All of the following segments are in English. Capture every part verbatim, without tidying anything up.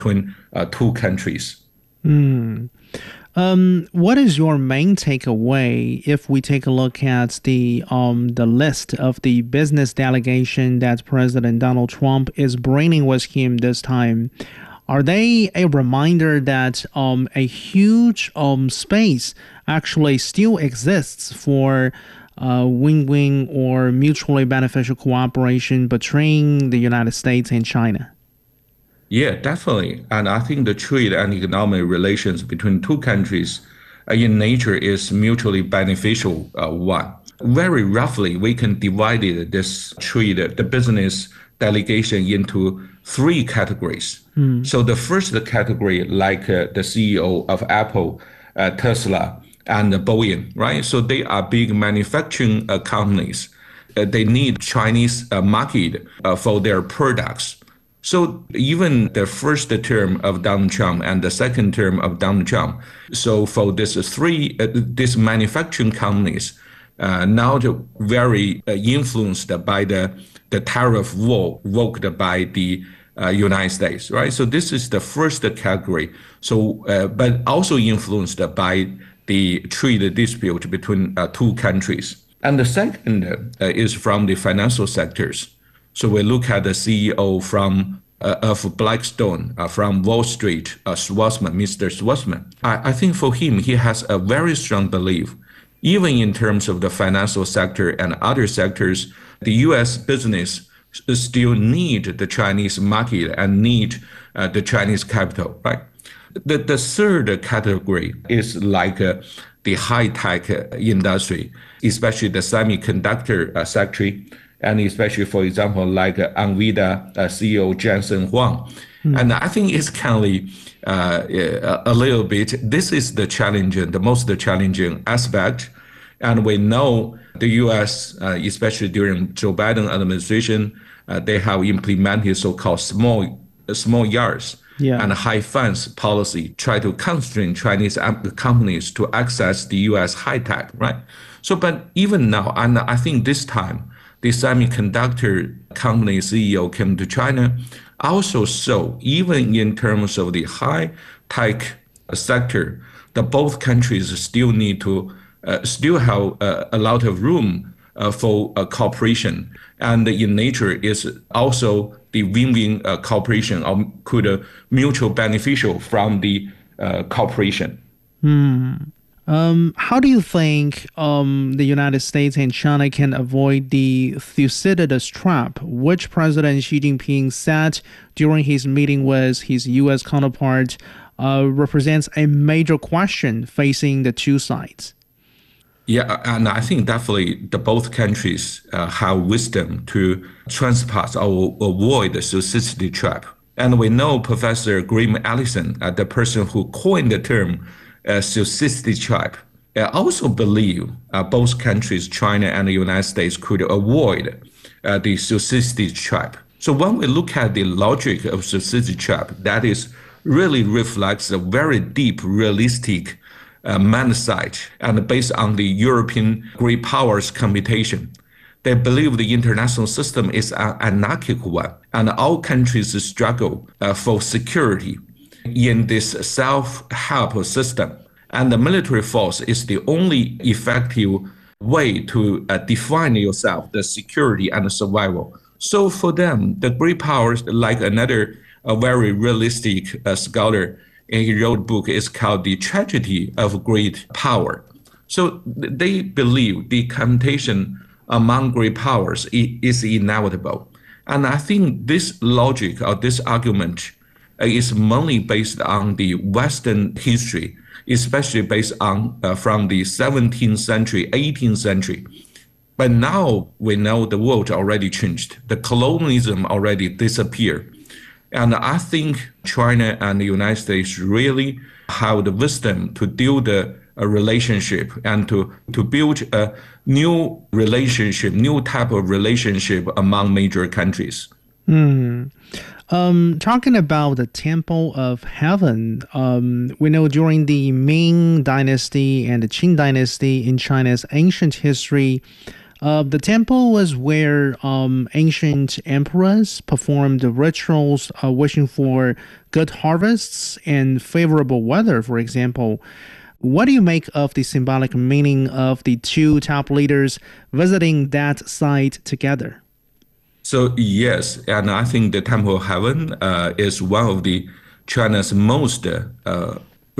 between uh, two countries. Hmm. Um, what is your main takeaway if we take a look at the um the list of the business delegation that President Donald Trump is bringing with him this time? Are they a reminder that um a huge um space actually still exists for uh, win-win or mutually beneficial cooperation between the United States and China? Yeah, definitely. And I think the trade and economic relations between two countries uh, in nature is mutually beneficial uh, one. Very roughly, we can divide it, this trade, the business delegation into three categories. So the first category, like uh, the C E O of Apple, uh, Tesla, and Boeing, right? So they are big manufacturing uh, companies. Uh, they need Chinese uh, market uh, for their products. So even the first term of Donald Trump and the second term of Donald Trump, so for this three, uh, these manufacturing companies, uh, now they're very uh, influenced by the, the tariff war evoked by the uh, United States, right? So this is the first category. So, uh, but also influenced by the trade dispute between uh, two countries. And the second uh, is from the financial sectors. So we look at the C E O from uh, of Blackstone, uh, from Wall Street, uh, Schwarzman, Mister Schwarzman. I, I think for him, he has a very strong belief, even in terms of the financial sector and other sectors, the U S business still need the Chinese market and need uh, the Chinese capital, right? The, the third category is like uh, the high-tech industry, especially the semiconductor uh, sector, and especially, for example, like uh, NVIDIA uh, C E O Jensen Huang. And I think it's kind of uh, a, a little bit, this is the challenging, the most challenging aspect. And we know the U S, uh, especially during Joe Biden administration, uh, they have implemented so-called small small yards Yeah. and high funds policy, try to constrain Chinese companies to access the U S high tech, right? So, but even now, and I think this time, the semiconductor company C E O came to China, also saw, even in terms of the high tech sector, that both countries still need to uh, still have uh, a lot of room uh, for uh, cooperation. And in nature is also the win-win uh, cooperation or could uh, mutual beneficial from the uh, cooperation. Um, how do you think um, the United States and China can avoid the Thucydides trap, which President Xi Jinping said during his meeting with his U S counterpart, uh, represents a major question facing the two sides? Yeah, and I think definitely the both countries uh, have wisdom to transpass or avoid the toxicity trap. And we know Professor Graham Allison, uh, the person who coined the term uh, toxicity trap, uh, also believe uh, both countries, China and the United States, could avoid uh, the toxicity trap. So when we look at the logic of toxicity trap, that is really reflects a very deep, realistic uh, mindset and based on the European great powers computation. They believe the international system is an anarchic one, and all countries struggle uh, for security in this self-help system. And the military force is the only effective way to uh, define yourself, the security and the survival. So for them, the great powers, like another a very realistic uh, scholar, and he wrote a book, is called The Tragedy of Great Power. So they believe the competition among great powers is inevitable. And I think this logic or this argument uh, is mainly based on the Western history, especially based on uh, from the seventeenth century, eighteenth century. But now we know the world already changed. The colonialism already disappeared. And I think China and the United States really have the wisdom to deal the a relationship and to, to build a new relationship, new type of relationship among major countries. Um, talking about the Temple of Heaven, um, we know during the Ming Dynasty and the Qing Dynasty in China's ancient history, Uh, the temple was where um, ancient emperors performed rituals uh, wishing for good harvests and favorable weather, for example. What do you make of the symbolic meaning of the two top leaders visiting that site together? So yes, and I think the Temple of Heaven uh, is one of the China's most uh,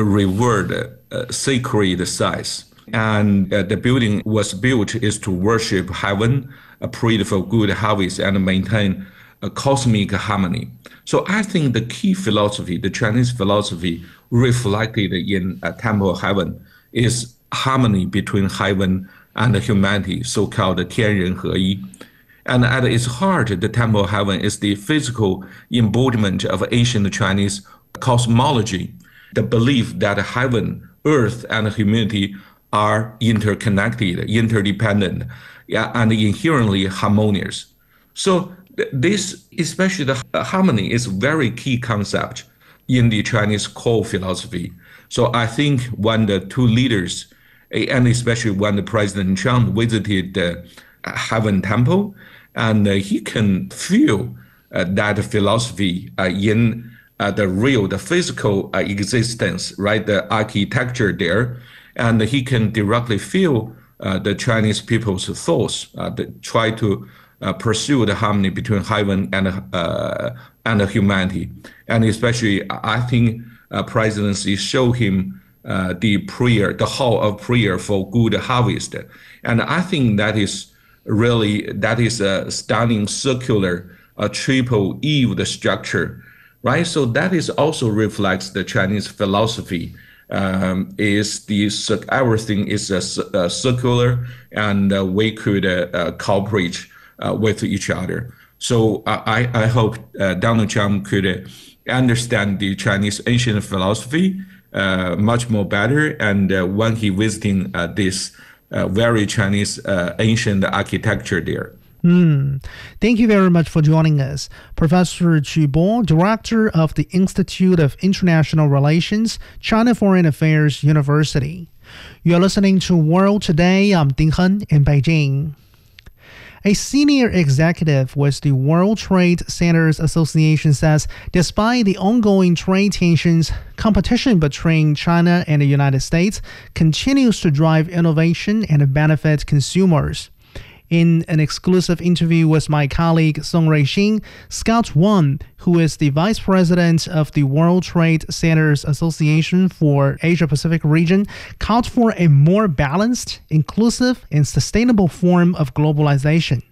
revered uh, sacred sites. And uh, the building was built is to worship heaven, uh, pray for good harvest, and maintain a cosmic harmony. So I think the key philosophy, the Chinese philosophy reflected in uh, Temple of Heaven is harmony between heaven and humanity, so-called 天人合一. And at its heart, the Temple of Heaven is the physical embodiment of ancient Chinese cosmology, the belief that heaven, earth, and humanity are interconnected, interdependent, yeah, and inherently harmonious. So th- this, especially the harmony, is very key concept in the Chinese core philosophy. So I think when the two leaders, and especially when the President Trump visited the Heaven Temple, and uh, he can feel uh, that philosophy uh, in uh, the real, the physical uh, existence, right, the architecture there, and he can directly feel uh, the Chinese people's thoughts, uh, that try to uh, pursue the harmony between heaven and uh, and humanity. And especially, I think uh, presidency show him uh, the prayer, the hall of prayer for good harvest. And I think that is really, that is a stunning circular, a triple eaved structure, right? So that is also reflects the Chinese philosophy. Um, is the everything is a, a circular, and uh, we could uh, uh, cooperate uh, with each other. So I, I hope uh, Donald Trump could uh, understand the Chinese ancient philosophy uh, much more better. And uh, when he visiting uh, this uh, very Chinese uh, ancient architecture there. Hmm. Thank you very much for joining us. Professor Qu Bo, Director of the Institute of International Relations, China Foreign Affairs University. You are listening to World Today. I'm Ding Hen in Beijing. A senior executive with the World Trade Centers Association says despite the ongoing trade tensions, competition between China and the United States continues to drive innovation and benefit consumers. In an exclusive interview with my colleague Song Ruixing, Scott Wang, who is the Vice President of the World Trade Centers Association for Asia-Pacific region, called for a more balanced, inclusive, and sustainable form of globalization.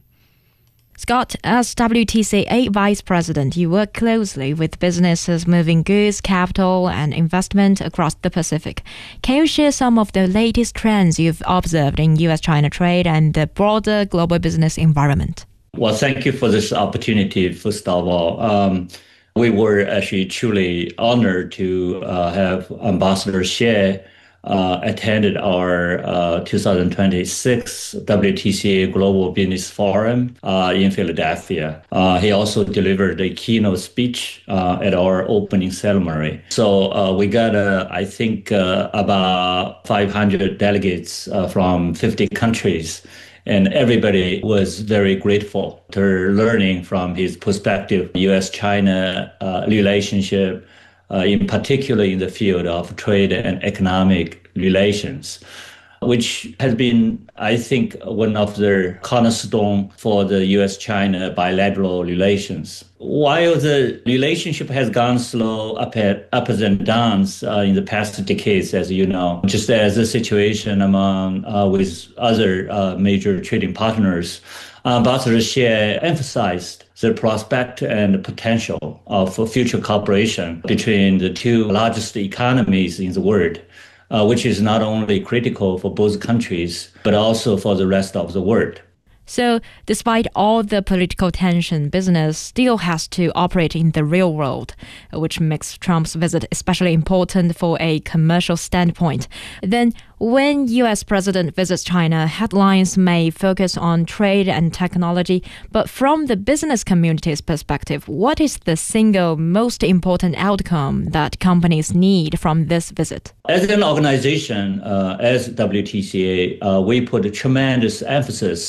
Scott, as W T C A Vice President, you work closely with businesses moving goods, capital, and investment across the Pacific. Can you share some of the latest trends you've observed in U S China trade and the broader global business environment? Well, thank you for this opportunity, first of all. Um, we were actually truly honored to uh, have Ambassador Xie Uh, attended our uh, two thousand twenty-six W T C A Global Business Forum uh, in Philadelphia. Uh, he also delivered a keynote speech uh, at our opening ceremony. So uh, we got, uh, I think, uh, about five hundred delegates uh, from fifty countries. And everybody was very grateful to learning from his perspective, U S China uh, relationship, Uh, in particular in the field of trade and economic relations, which has been, I think, one of the cornerstone for the U S China bilateral relations. While the relationship has gone slow up at, ups and downs uh, in the past decades, as you know, just as the situation among uh, with other uh, major trading partners, Ambassador Xie emphasized the prospect and potential of future cooperation between the two largest economies in the world, uh, which is not only critical for both countries, but also for the rest of the world. So, despite all the political tension, business still has to operate in the real world, which makes Trump's visit especially important for a commercial standpoint. Then, when U S President visits China, headlines may focus on trade and technology, but from the business community's perspective, what is the single most important outcome that companies need from this visit? As an organization, uh, as W T C A, uh, we put a tremendous emphasis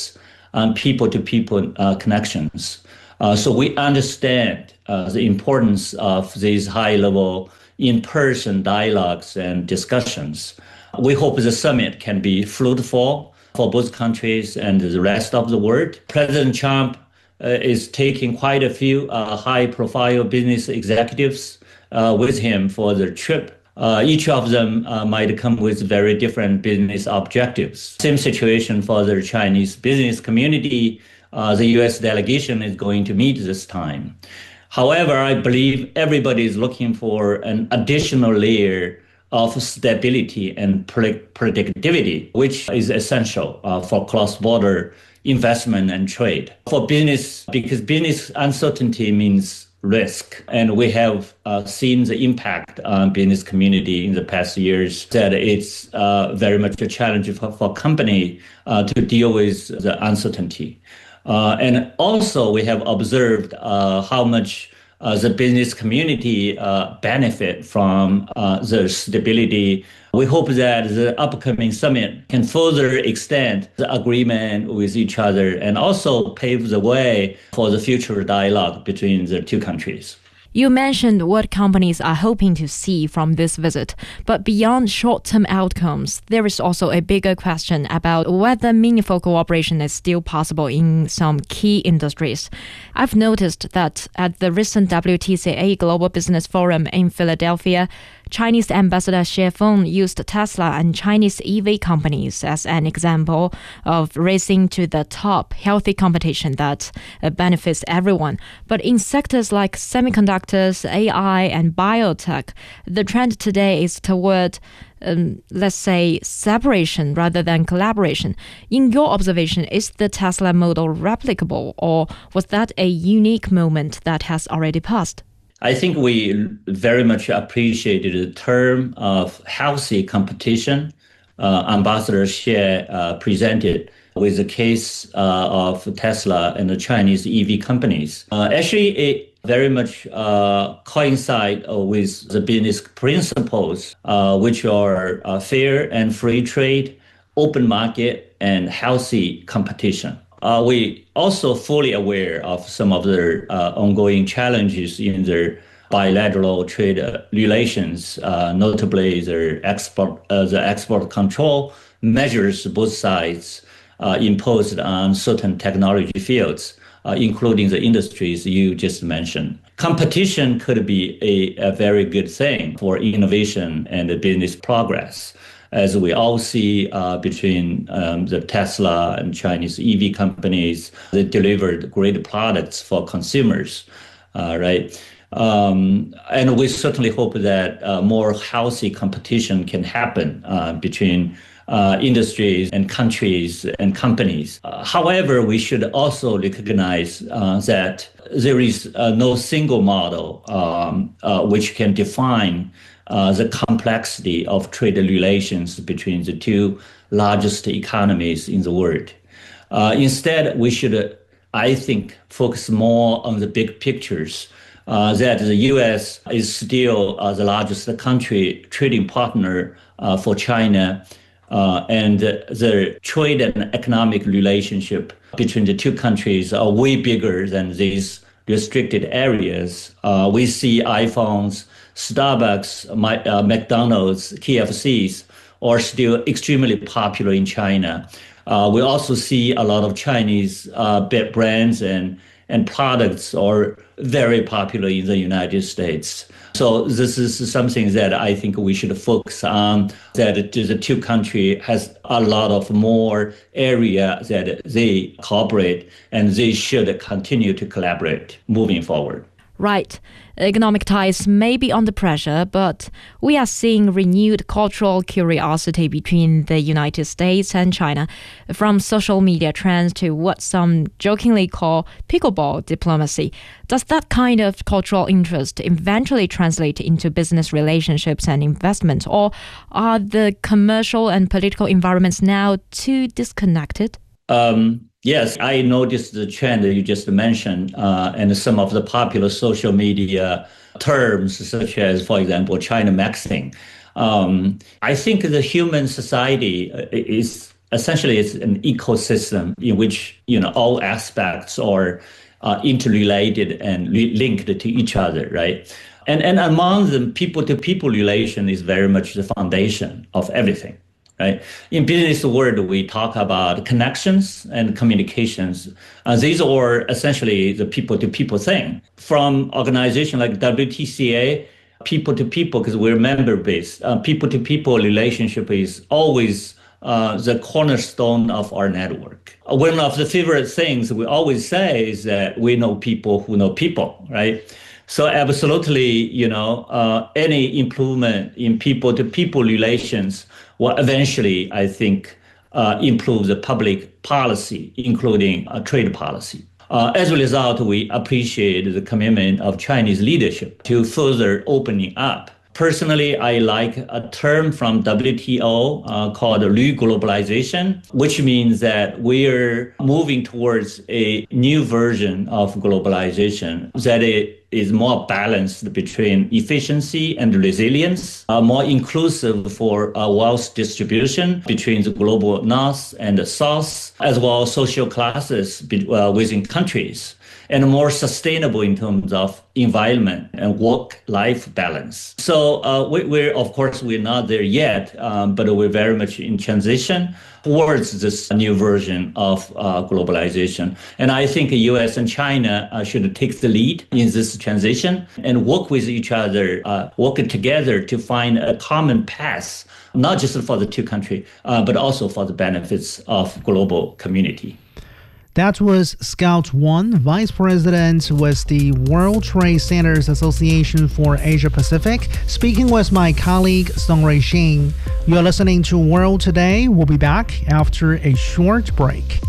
on people-to-people uh, connections. Uh, so we understand uh, the importance of these high-level in-person dialogues and discussions. We hope the summit can be fruitful for both countries and the rest of the world. President Trump uh, is taking quite a few uh, high-profile business executives uh, with him for the trip. Uh, each of them uh, might come with very different business objectives. Same situation for the Chinese business community. Uh, the U S delegation is going to meet this time. However, I believe everybody is looking for an additional layer of stability and predictability, which is essential uh, for cross-border investment and trade. For business, because business uncertainty means risk. And we have uh, seen the impact on business community in the past years, that it's uh, very much a challenge for, for company uh, to deal with the uncertainty. Uh, and also we have observed uh, how much uh, the business community uh, benefit from uh, the stability. We hope that the upcoming summit can further extend the agreement with each other and also pave the way for the future dialogue between the two countries. You mentioned what companies are hoping to see from this visit, but beyond short-term outcomes, there is also a bigger question about whether meaningful cooperation is still possible in some key industries. I've noticed that at the recent W T C A Global Business Forum in Philadelphia, Chinese Ambassador Xie Feng used Tesla and Chinese E V companies as an example of racing to the top, healthy competition that uh, benefits everyone. But in sectors like semiconductors, A I, and biotech, the trend today is toward, um, let's say, separation rather than collaboration. In your observation, is the Tesla model replicable, or was that a unique moment that has already passed? I think we very much appreciated the term of healthy competition uh, Ambassador Xie uh, presented with the case uh, of Tesla and the Chinese E V companies. Uh, actually, it very much uh, coincide with the business principles, uh, which are uh, fair and free trade, open market, and healthy competition. Uh, we also fully aware of some of the uh, ongoing challenges in their bilateral trade uh, relations, uh, notably their export, uh, the export control measures both sides uh, imposed on certain technology fields, uh, including the industries you just mentioned. Competition could be a, a very good thing for innovation and business progress, as we all see uh, between um, the Tesla and Chinese E V companies that delivered great products for consumers, uh, right? Um, and we certainly hope that uh, more healthy competition can happen uh, between uh, industries and countries and companies. Uh, however, we should also recognize uh, that there is uh, no single model um, uh, which can define Uh, the complexity of trade relations between the two largest economies in the world. Uh, instead, we should, uh, I think, focus more on the big pictures, uh, that the U S is still uh, the largest country trading partner uh, for China, uh, and the trade and economic relationship between the two countries are way bigger than these restricted areas. Uh, we see iPhones, Starbucks, my, uh, McDonald's, K F Cs are still extremely popular in China. Uh, we also see a lot of Chinese uh, brands and, and products are very popular in the United States. So this is something that I think we should focus on, that the two countries has a lot of more area that they cooperate, and they should continue to collaborate moving forward. Right. Economic ties may be under pressure, but we are seeing renewed cultural curiosity between the United States and China, from social media trends to what some jokingly call pickleball diplomacy. Does that kind of cultural interest eventually translate into business relationships and investment, or are the commercial and political environments now too disconnected? Um. Yes, I noticed the trend that you just mentioned, uh, and some of the popular social media terms, such as, for example, China Maxing. Um, I think the human society is essentially it's an ecosystem in which, you know, all aspects are uh, interrelated and li- linked to each other, right? And and among them, people-to-people relation is very much the foundation of everything, right? In business world, we talk about connections and communications. Uh, these are essentially the people-to-people thing. From organization like W T C A, people-to-people, because we're member-based, uh, people-to-people relationship is always uh, the cornerstone of our network. One of the favorite things we always say is that we know people who know people, right? So absolutely, you know, uh, any improvement in people-to-people relations will eventually, I think, uh, improve the public policy, including uh, trade policy. Uh, as a result, we appreciate the commitment of Chinese leadership to further opening up. Personally, I like a term from W T O uh, called re-globalization, which means that we're moving towards a new version of globalization that it is more balanced between efficiency and resilience, uh, more inclusive for uh, wealth distribution between the global north and the south, as well as social classes be, uh, within countries, and more sustainable in terms of environment and work-life balance. So uh, we, we're, of course, we're not there yet, um, but we're very much in transition towards this new version of uh, globalization. And I think the U S and China uh, should take the lead in this transition and work with each other, uh, work together to find a common path, not just for the two countries, uh, but also for the benefits of global community. That was Scout Wan, Vice President with the World Trade Centers Association for Asia Pacific, speaking with my colleague Song Rui Xin. You're listening to World Today. We'll be back after a short break.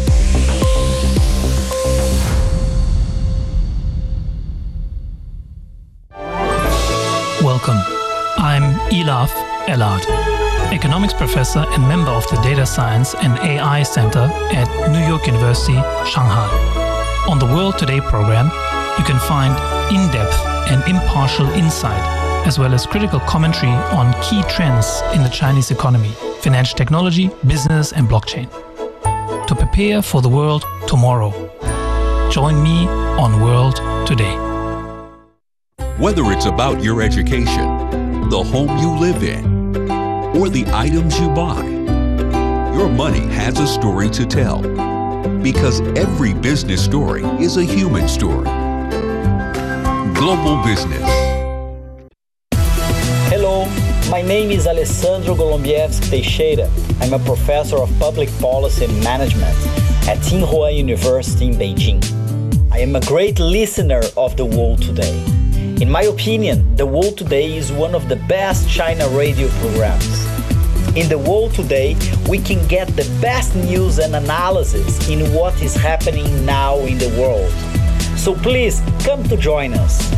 Welcome. I'm Elaf Elad, economics professor and member of the Data Science and A I Center at New York University, Shanghai. On the World Today program, you can find in-depth and impartial insight, as well as critical commentary on key trends in the Chinese economy, financial technology, business, and blockchain. To prepare for the world tomorrow, join me on World Today. Whether it's about your education, the home you live in, or the items you buy, your money has a story to tell. Because every business story is a human story. Global Business. Hello, my name is Alessandro Golombieski Teixeira. I'm a professor of public policy and management at Tsinghua University in Beijing. I am a great listener of The World Today. In my opinion, The World Today is one of the best China radio programs. In The World Today, we can get the best news and analysis in what is happening now in the world. So please, come to join us.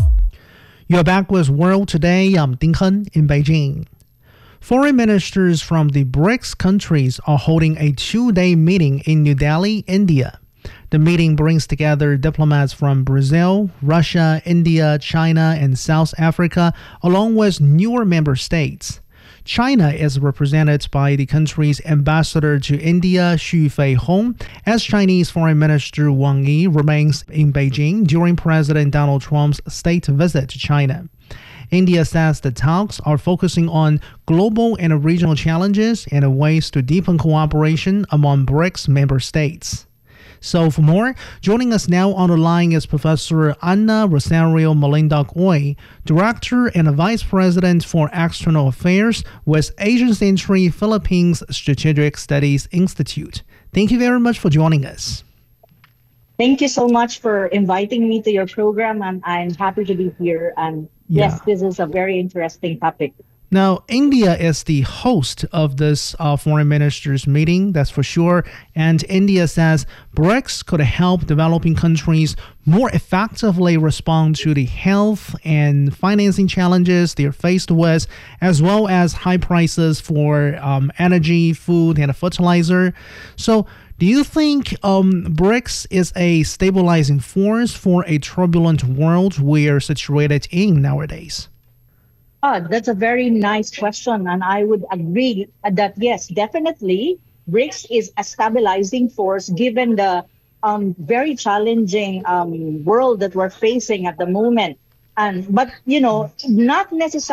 You're back with World Today. I'm Ding Hen in Beijing. Foreign ministers from the BRICS countries are holding a two-day meeting in New Delhi, India. The meeting brings together diplomats from Brazil, Russia, India, China, and South Africa, along with newer member states. China is represented by the country's ambassador to India, Xu Feihong, as Chinese Foreign Minister Wang Yi remains in Beijing during President Donald Trump's state visit to China. India says the talks are focusing on global and regional challenges and ways to deepen cooperation among BRICS member states. So for more, joining us now on the line is Professor Ana Rosario Malindag-Oy, Director and Vice President for External Affairs with Asian Century Philippines Strategic Studies Institute. Thank you very much for joining us. Thank you so much for inviting me to your program, and I'm happy to be here. And yeah. Yes, this is a very interesting topic. Now, India is the host of this uh, foreign ministers meeting, that's for sure. And India says BRICS could help developing countries more effectively respond to the health and financing challenges they're faced with, as well as high prices for um, energy, food, and fertilizer. So, do you think um, BRICS is a stabilizing force for a turbulent world we're situated in nowadays? Oh, that's a very nice question. And I would agree that, yes, definitely, BRICS is a stabilizing force given the um, very challenging um, world that we're facing at the moment. And but you know, not necessarily